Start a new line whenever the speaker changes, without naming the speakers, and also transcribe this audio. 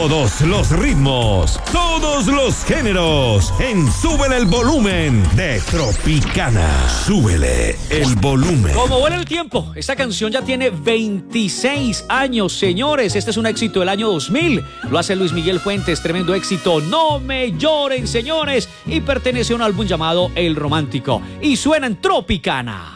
Todos los ritmos, todos los géneros, en Súbele el Volumen de Tropicana. Súbele el volumen.
Como vuela el tiempo, esta canción ya tiene 26 años, señores. Este es un éxito del año 2000. Lo hace Luis Miguel Fuentes, tremendo éxito. No me lloren, señores. Y pertenece a un álbum llamado El Romántico. Y suena en Tropicana.